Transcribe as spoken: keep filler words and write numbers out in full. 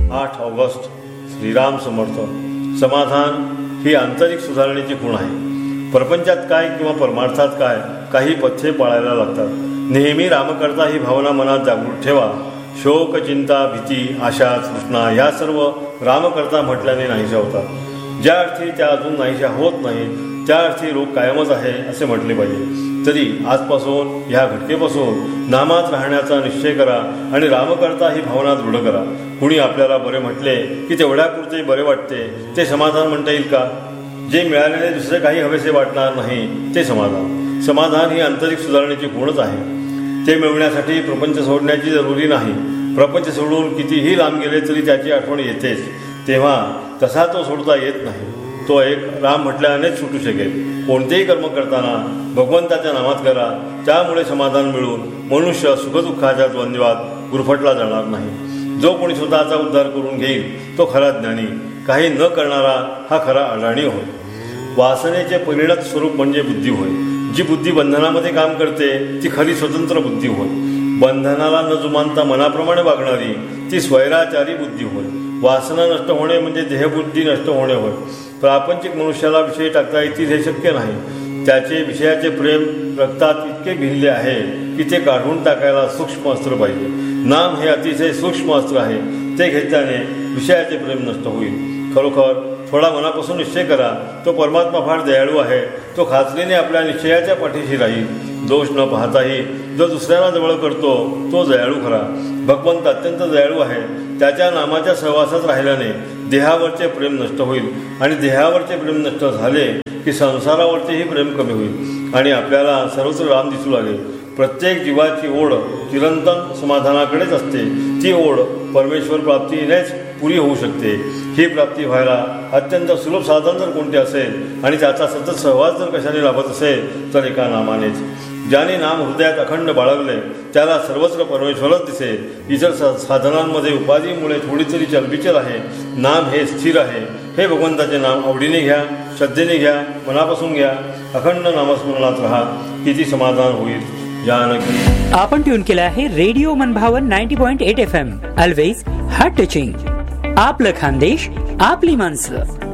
आठ ऑगस्ट. श्रीराम समर्थ. समाधान ही आंतरिक सुधारणेची खूण आहे. प्रपंचात काय किंवा परमार्थात काय काही पथ्ये पाळायला लागतात. नेहमी रामकर्ता ही भावना मनात जागृत ठेवा. शोक, चिंता, भीती, आशा, तृष्णा ह्या सर्व रामकर्ता म्हटल्याने नाहीशा होतात. ज्या अर्थी त्या अजून नाहीशा होत नाहीत त्या अर्थी रोग कायमच आहे असे म्हटले पाहिजे. तरी आजपासून ह्या घटकेपासून नामात राहण्याचा निश्चय करा आणि रामकर्ता ही भावना दृढ करा. कुणी आपल्याला बरे म्हटले की तेवढ्यापुरते बरे वाटते ते समाधान म्हणता येईल का? जे मिळालेले दुसरे काही हवेसे वाटणार नाही ते समाधान. समाधान ही आंतरिक सुधारणेची गुणच आहे. ते मिळवण्यासाठी प्रपंच सोडण्याची जरुरी नाही. प्रपंच सोडून कितीही लांब गेले तरी त्याची आठवण येतेच. तेव्हा तसा तो सोडता येत नाही. तो एक राम म्हटल्यानेच सुटू शकेल. कोणतेही कर्म करताना भगवंताच्या नामात करा. त्यामुळे समाधान मिळून मनुष्य सुखदुःखाच्या द्वंद्वात गुरफटला जाणार नाही. जो कोणी स्वतःचा उद्धार करून घेईल तो खरा ज्ञानी. काही न करणारा हा खरा अडाणी होय. वासनेचे परिणत स्वरूप म्हणजे बुद्धी होय. जी बुद्धी बंधनामध्ये काम करते ती खरी स्वतंत्र बुद्धी होय. बंधनाला न जुमानता मनाप्रमाणे वागणारी ती स्वैराचारी बुद्धी होय. वासना नष्ट होणे म्हणजे देहबुद्धी नष्ट होणे होय. प्रापंचिक मनुष्याला विषय टाकता येतील हे शक्य नाही. त्याचे विषयाचे प्रेम रक्तात इतके भिनले आहे की ते काढून टाकायला सूक्ष्म अस्त्र पाहिजे. नाम हे अतिशय सूक्ष्म अस्त्र आहे. ते घेतल्याने विषयाचे प्रेम नष्ट होईल. खरोखर थोडा मनापासून निश्चय करा. तो परमात्मा फार दयाळू आहे. तो खात्रीने आपल्या निश्चयाच्या पाठीशी राहील. दोष न पाहताही जो दुसऱ्याला जवळ करतो तो दयाळू खरा. भगवंत अत्यंत दयाळू आहे. त्याच्या नामाच्या सहवासात राहिल्याने देहावरचे प्रेम नष्ट होईल आणि देहावरचे प्रेम नष्ट झाले की संसारावरचेही प्रेम कमी होईल आणि आपल्याला सर्वत्र राम दिसू लागेल. प्रत्येक जीवाची ओढ चिरंतन समाधानाकडेच असते. ती ओढ परमेश्वर प्राप्तीनेच पुरी होऊ शकते. ही प्राप्ती व्हायला अत्यंत सुलभ साधन जर कोणते असेल आणि त्याचा सतत सहवास जर कशाने लाभत असेल तर एका नामानेच. ज्याने नाम हृदयात अखंड बाळगले त्याला सर्वत्र परमेश्वरच दिसेल. इतर साधनांमध्ये उपाधीमुळे थोडी तरी चलबिचल आहे. नाम हे स्थिर आहे. हे भगवंताचे नाम आवडीने घ्या, श्रद्धेने घ्या, मनापासून घ्या. अखंड नामस्मरणात राहा. किती समाधान होईल. जानकी. आपण ट्यून केला आहे रेडिओ मनभावन ninety point eight F M. Always heart touching. आपलं खानदेश आपली माणसं.